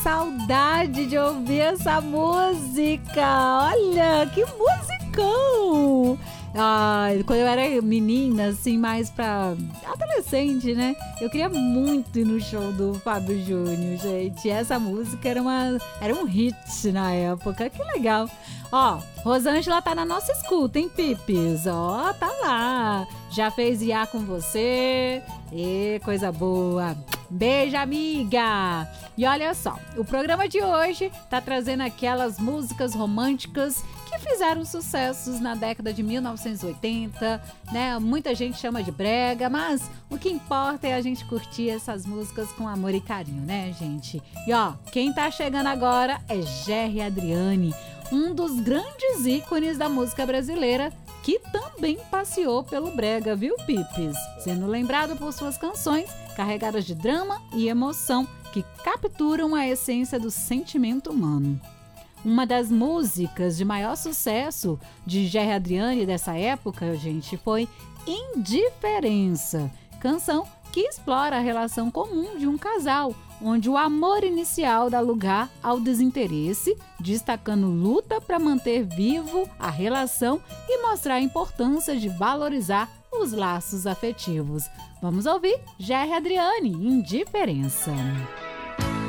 saudade de ouvir essa música. Olha, que musicão! Quando eu era menina, assim, mais pra adolescente, né? Eu queria muito ir no show do Fábio Júnior, gente. Essa música era um hit na época. Que legal. Rosângela tá na nossa escuta, hein, Pipes? Tá lá. Já fez IA com você. Coisa boa. Beijo, amiga! E olha só, o programa de hoje tá trazendo aquelas músicas românticas que fizeram sucessos na década de 1980, né? Muita gente chama de brega, mas o que importa é a gente curtir essas músicas com amor e carinho, né, gente? E quem tá chegando agora é Gerry Adriane, um dos grandes ícones da música brasileira, que também passeou pelo brega, viu, Pipes? Sendo lembrado por suas canções carregadas de drama e emoção que capturam a essência do sentimento humano. Uma das músicas de maior sucesso de Gerry Adriane dessa época, gente, foi Indiferença, canção que explora a relação comum de um casal, onde o amor inicial dá lugar ao desinteresse, destacando luta para manter vivo a relação e mostrar a importância de valorizar os laços afetivos. Vamos ouvir Gerry Adriane, Indiferença.